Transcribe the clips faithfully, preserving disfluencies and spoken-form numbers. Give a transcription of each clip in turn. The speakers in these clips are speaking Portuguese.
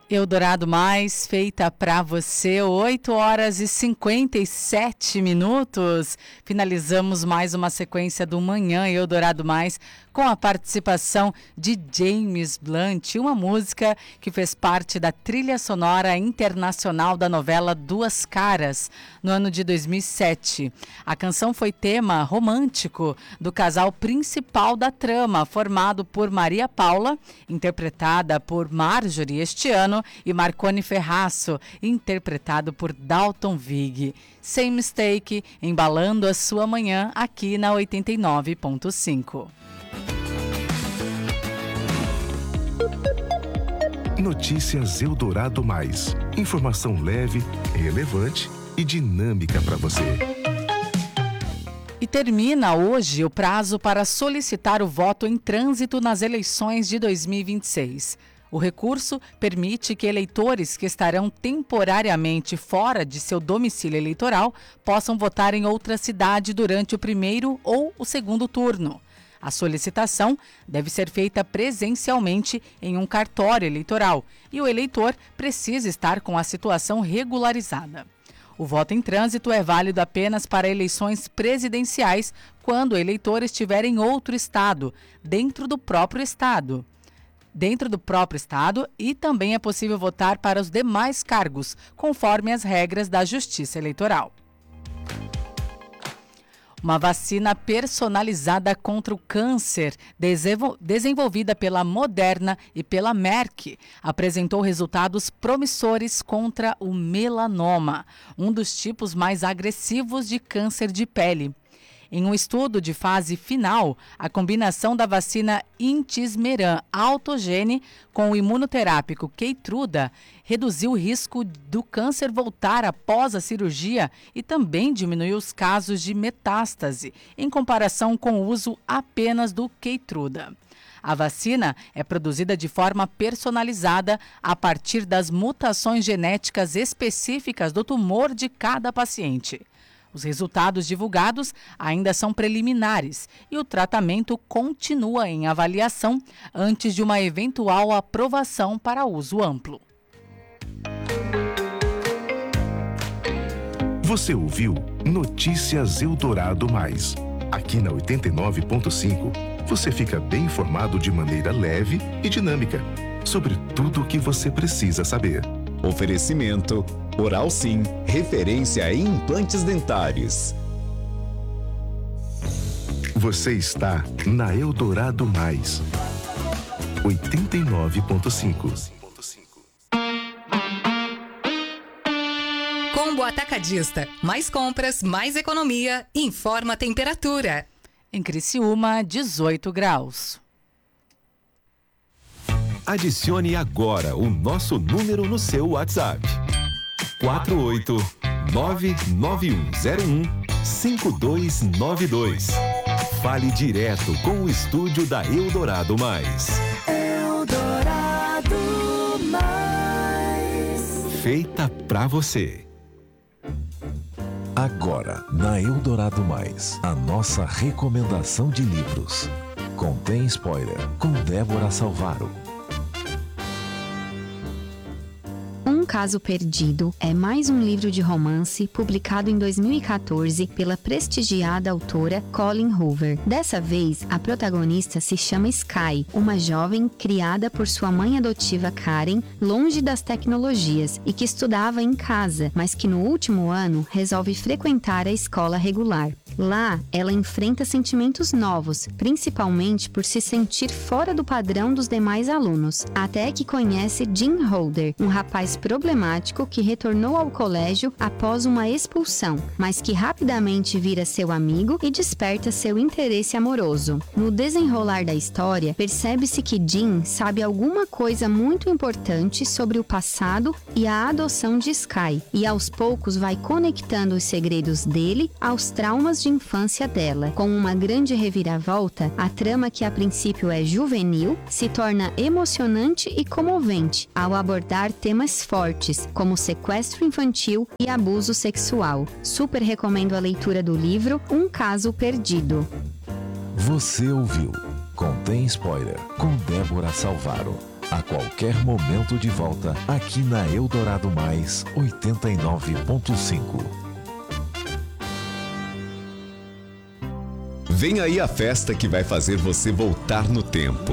Eldorado Mais, feita para você, oito horas e cinquenta e sete minutos. Finalizamos mais uma sequência do Manhã Eldorado Mais com a participação de James Blunt, uma música que fez parte da trilha sonora internacional da novela Duas Caras, no ano de dois mil e sete. A canção foi tema romântico do casal principal da trama, formado por Maria Paula, interpretada por Marjorie este ano, e Marconi Ferraço, interpretado por Dalton Vig. Sem Mistake, embalando a sua manhã aqui na oitenta e nove ponto cinco. Notícias Eldorado Mais. Informação leve, relevante e dinâmica para você. E termina hoje o prazo para solicitar o voto em trânsito nas eleições de dois mil e vinte e seis. O recurso permite que eleitores que estarão temporariamente fora de seu domicílio eleitoral possam votar em outra cidade durante o primeiro ou o segundo turno. A solicitação deve ser feita presencialmente em um cartório eleitoral e o eleitor precisa estar com a situação regularizada. O voto em trânsito é válido apenas para eleições presidenciais quando o eleitor estiver em outro estado, dentro do próprio estado. Dentro do próprio estado e também é possível votar para os demais cargos, conforme as regras da Justiça Eleitoral. Uma vacina personalizada contra o câncer, desenvolvida pela Moderna e pela Merck, apresentou resultados promissores contra o melanoma, um dos tipos mais agressivos de câncer de pele. Em um estudo de fase final, a combinação da vacina Intismeran Autogene com o imunoterápico Keytruda reduziu o risco do câncer voltar após a cirurgia e também diminuiu os casos de metástase, em comparação com o uso apenas do Keytruda. A vacina é produzida de forma personalizada a partir das mutações genéticas específicas do tumor de cada paciente. Os resultados divulgados ainda são preliminares e o tratamento continua em avaliação antes de uma eventual aprovação para uso amplo. Você ouviu Notícias Eldorado Mais. Aqui na oitenta e nove ponto cinco, você fica bem informado de maneira leve e dinâmica sobre tudo o que você precisa saber. Oferecimento Oral Sim, referência em implantes dentários. Você está na Eldorado Mais, oitenta e nove ponto cinco. Combo Atacadista. Mais compras, mais economia. Informa a temperatura. Em Criciúma, dezoito graus. Adicione agora o nosso número no seu WhatsApp. quatro oito nove nove um zero um cinco dois nove dois. Fale direto com o estúdio da Eldorado Mais. Eldorado Mais. Feita pra você. Agora, na Eldorado Mais, a nossa recomendação de livros. Contém spoiler, com Débora Salvaro. Um Caso Perdido é mais um livro de romance publicado em dois mil e quatorze pela prestigiada autora Colleen Hoover. Dessa vez, a protagonista se chama Sky, uma jovem criada por sua mãe adotiva Karen, longe das tecnologias e que estudava em casa, mas que no último ano resolve frequentar a escola regular. Lá, ela enfrenta sentimentos novos, principalmente por se sentir fora do padrão dos demais alunos, até que conhece Jim Holder, um rapaz problemático que retornou ao colégio após uma expulsão, mas que rapidamente vira seu amigo e desperta seu interesse amoroso. No desenrolar da história, percebe-se que Jim sabe alguma coisa muito importante sobre o passado e a adoção de Sky, e aos poucos vai conectando os segredos dele aos traumas de infância dela. Com uma grande reviravolta, a trama, que a princípio é juvenil, se torna emocionante e comovente ao abordar temas fortes, como sequestro infantil e abuso sexual. Super recomendo a leitura do livro Um Caso Perdido. Você ouviu Contém Spoiler, com Débora Salvaro. A qualquer momento de volta, aqui na Eldorado Mais oitenta e nove ponto cinco. Vem aí a festa que vai fazer você voltar no tempo.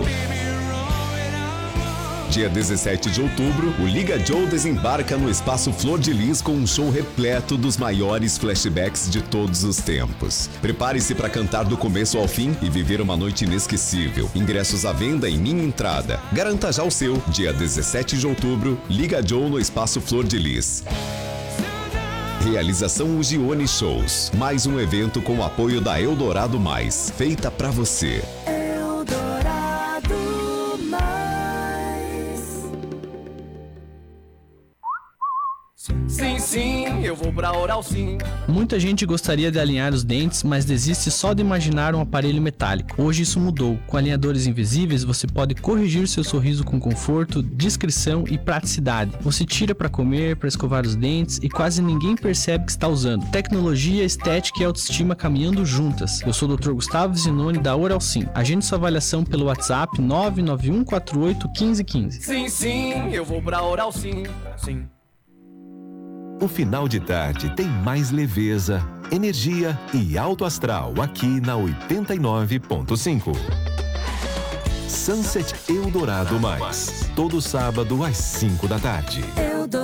Dia dezessete de outubro, o Liga Joe desembarca no Espaço Flor de Lis com um show repleto dos maiores flashbacks de todos os tempos. Prepare-se para cantar do começo ao fim e viver uma noite inesquecível. Ingressos à venda em Minha Entrada. Garanta já o seu. Dia dezessete de outubro, Liga Joe no Espaço Flor de Lis. Realização Ugione Shows. Mais um evento com o apoio da Eldorado Mais. Feita pra você. Sim, sim, eu vou pra Oral Sim. Muita gente gostaria de alinhar os dentes, mas desiste só de imaginar um aparelho metálico. Hoje isso mudou. Com alinhadores invisíveis, você pode corrigir seu sorriso com conforto, discrição e praticidade. Você tira para comer, para escovar os dentes e quase ninguém percebe que está usando. Tecnologia, estética e autoestima caminhando juntas. Eu sou o doutor Gustavo Zinoni da Oral Sim. Agende sua avaliação pelo WhatsApp nove nove um quatro oito um cinco um cinco. Sim, sim, eu vou pra Oral Sim. Sim. O final de tarde tem mais leveza, energia e alto astral aqui na oitenta e nove ponto cinco. Sunset Eldorado Mais, todo sábado às cinco da tarde.